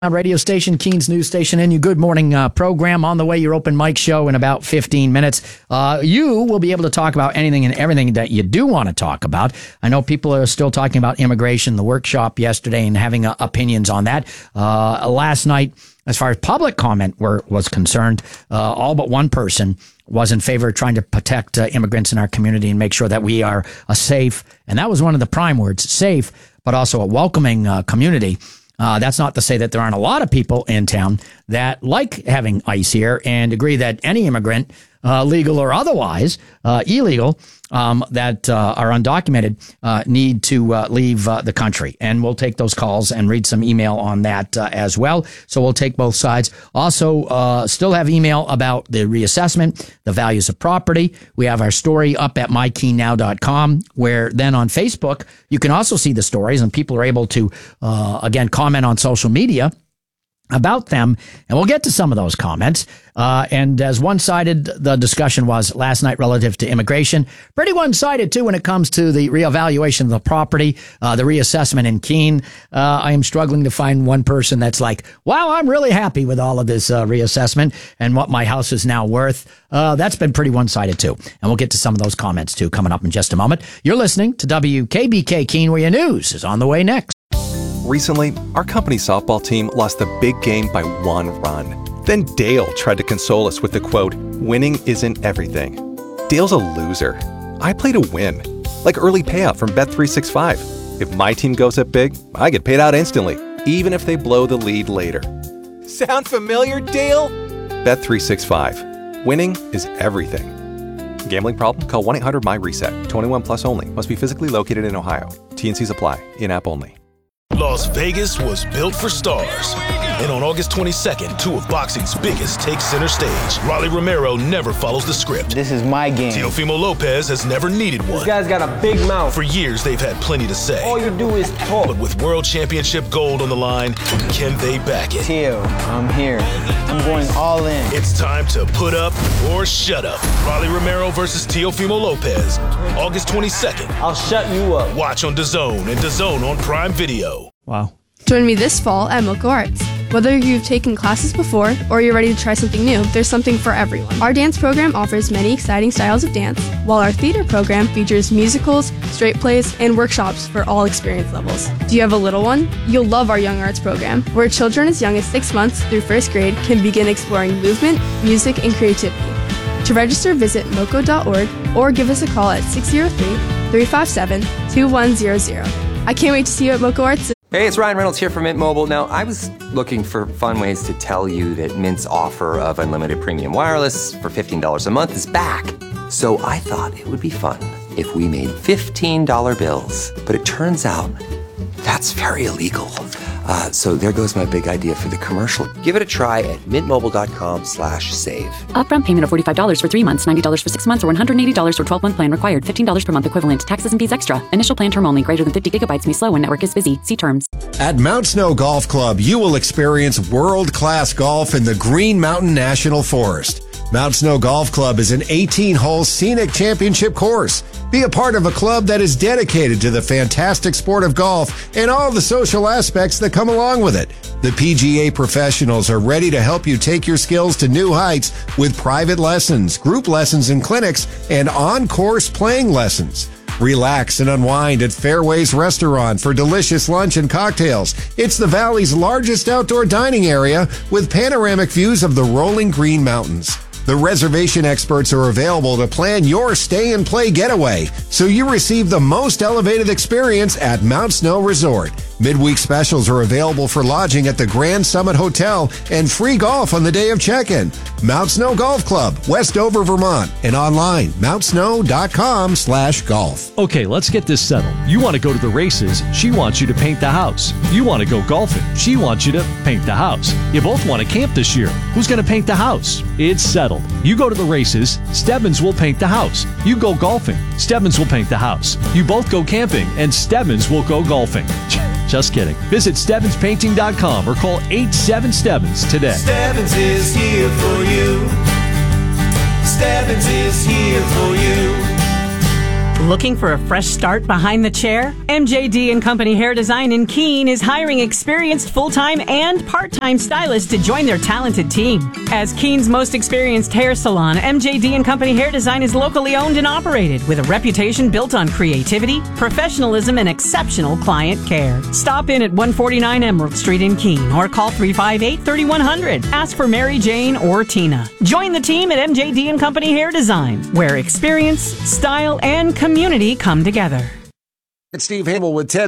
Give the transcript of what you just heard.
Radio station, Keens News Station, and your Good Morning program. On the way, your open mic show in about 15 minutes. You will be able to talk about anything and everything that you do want to talk about. I know people are still talking about immigration, the workshop yesterday, and having opinions on that. Last night, as far as public comment was concerned, all but one person was in favor of trying to protect immigrants in our community and make sure that we are a safe, and that was one of the prime words, safe, but also a welcoming community. That's not to say that there aren't a lot of people in town that like having ICE here and agree that any immigrant, legal or otherwise, illegal, that are undocumented, need to leave the country. And we'll take those calls and read some email on that as well. So we'll take both sides. Also, still have email about the reassessment, the values of property. We have our story up at mykeennow.com, where then on Facebook, you can also see the stories and people are able to, again, comment on social media about them, and we'll get to some of those comments. And as one-sided the discussion was last night relative to immigration, pretty one-sided too when it comes to the reevaluation of the property, the reassessment in Keene. I am struggling to find one person that's like, wow, I'm really happy with all of this reassessment and what my house is now worth. That's been pretty one-sided too. And we'll get to some of those comments too coming up in just a moment. You're listening to WKBK Keene, where your news is on the way next. Recently, our company softball team lost the big game by 1 run. Then Dale tried to console us with the quote, "Winning isn't everything." Dale's a loser. I play to win, like early payout from Bet365. If my team goes up big, I get paid out instantly, even if they blow the lead later. Sound familiar, Dale? Bet365. Winning is everything. Gambling problem? Call 1-800-MY-RESET. 21 plus only. Must be physically located in Ohio. T&Cs apply. In-app only. Las Vegas was built for stars. And on August 22nd, 2 of boxing's biggest take center stage. Rolly Romero never follows the script. This is my game. Teofimo Lopez has never needed one. This guy's got a big mouth. For years, they've had plenty to say. All you do is talk. But with World Championship gold on the line, can they back it? Teo, I'm here. I'm going all in. It's time to put up or shut up. Rolly Romero versus Teofimo Lopez. August 22nd. I'll shut you up. Watch on DAZN and DAZN on Prime Video. Wow. Join me this fall at Moco Arts. Whether you've taken classes before or you're ready to try something new, there's something for everyone. Our dance program offers many exciting styles of dance, while our theater program features musicals, straight plays, and workshops for all experience levels. Do you have a little one? You'll love our Young Arts program, where children as young as 6 months through 1st grade can begin exploring movement, music, and creativity. To register, visit moco.org or give us a call at 603-357-2100. I can't wait to see you at Moco Arts. Hey, it's Ryan Reynolds here from Mint Mobile. Now, I was looking for fun ways to tell you that Mint's offer of unlimited premium wireless for $15 a month is back. So I thought it would be fun if we made $15 bills. But it turns out that's very illegal. So there goes my big idea for the commercial. Give it a try at mintmobile.com/save. Upfront payment of $45 for 3 months, $90 for 6 months, or $180 for 12-month plan required. $15 per month equivalent. Taxes and fees extra. Initial plan term only. Greater than 50 gigabytes may slow when network is busy. See terms. At Mount Snow Golf Club, you will experience world-class golf in the Green Mountain National Forest. Mount Snow Golf Club is an 18-hole scenic championship course. Be a part of a club that is dedicated to the fantastic sport of golf and all the social aspects that come along with it. The PGA professionals are ready to help you take your skills to new heights with private lessons, group lessons and clinics, and on-course playing lessons. Relax and unwind at Fairways Restaurant for delicious lunch and cocktails. It's the Valley's largest outdoor dining area with panoramic views of the rolling Green Mountains. The reservation experts are available to plan your stay and play getaway, so you receive the most elevated experience at Mount Snow Resort. Midweek specials are available for lodging at the Grand Summit Hotel and free golf on the day of check-in. Mount Snow Golf Club, Westover, Vermont, and online, mountsnow.com/golf. Okay, let's get this settled. You want to go to the races, she wants you to paint the house. You want to go golfing, she wants you to paint the house. You both want to camp this year. Who's going to paint the house? It's settled. You go to the races, Stebbins will paint the house. You go golfing, Stebbins will paint the house. You both go camping, and Stebbins will go golfing. Just kidding. Visit StebbinsPainting.com or call 87-STEBBINS today. Stebbins is here for you. Stebbins is here for you. Looking for a fresh start behind the chair? MJD & Company Hair Design in Keene is hiring experienced full-time and part-time stylists to join their talented team. As Keene's most experienced hair salon, MJD & Company Hair Design is locally owned and operated with a reputation built on creativity, professionalism, and exceptional client care. Stop in at 149 Emerald Street in Keene or call 358-3100. Ask for Mary Jane or Tina. Join the team at MJD & Company Hair Design, where experience, style, and community come together. It's Steve Hamill with Ted